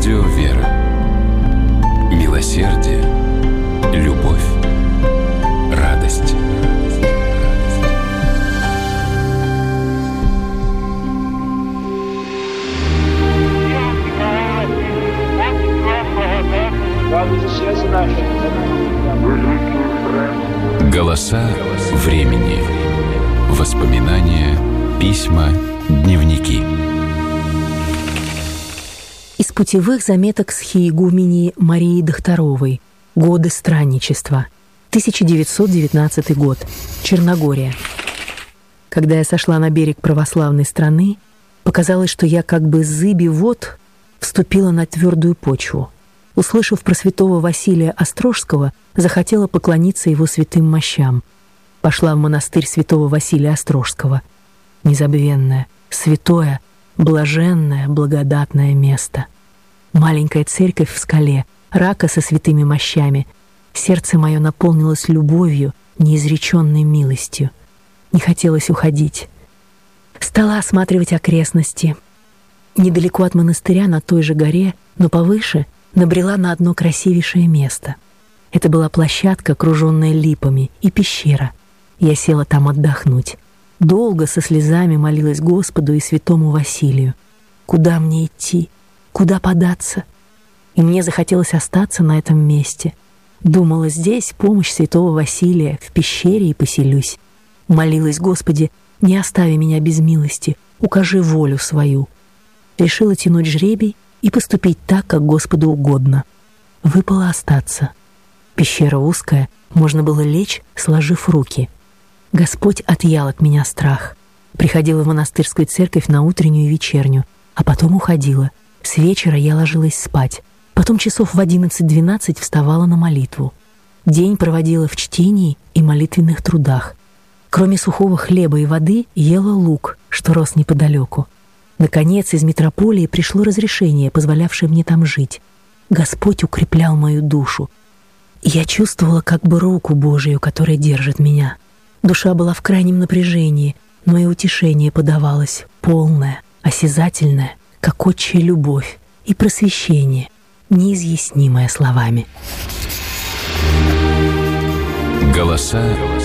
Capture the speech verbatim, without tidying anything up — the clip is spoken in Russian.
Радио «Вера». Милосердие, любовь, радость. Голоса времени. Воспоминания, письма, дневники. Из путевых заметок схиегуменьи Марии Дохторовой. Годы странничества. тысяча девятьсот девятнадцатый год. Черногория. Когда я сошла на берег православной страны, показалось, что я как бы зыби вод вступила на твердую почву. Услышав про святого Василия Острожского, захотела поклониться его святым мощам. Пошла в монастырь святого Василия Острожского. Незабвенное, святое, блаженное, благодатное место. Маленькая церковь в скале, рака со святыми мощами. Сердце мое наполнилось любовью, неизреченной милостью. Не хотелось уходить. Стала осматривать окрестности. Недалеко от монастыря, на той же горе, но повыше, набрела на одно красивейшее место. Это была площадка, окруженная липами, и пещера. Я села там отдохнуть. Долго со слезами молилась Господу и святому Василию. Куда мне идти? Куда податься? И мне захотелось остаться на этом месте. Думала, здесь помощь святого Василия, в пещере и поселюсь. Молилась: Господи, не остави меня без милости, укажи волю свою. Решила тянуть жребий и поступить так, как Господу угодно. Выпало остаться. Пещера узкая, можно было лечь, сложив руки. Господь отъял от меня страх. Приходила в монастырскую церковь на утреннюю и вечернюю, а потом уходила. С вечера я ложилась спать. Потом часов в одиннадцать-двенадцать вставала на молитву. День проводила в чтении и молитвенных трудах. Кроме сухого хлеба и воды, ела лук, что рос неподалеку. Наконец, из митрополии пришло разрешение, позволявшее мне там жить. Господь укреплял мою душу. Я чувствовала как бы руку Божию, которая держит меня. Душа была в крайнем напряжении, но и утешение подавалось, полное, осязательное, как отчья любовь, и просвещение, неизъяснимое словами. Голоса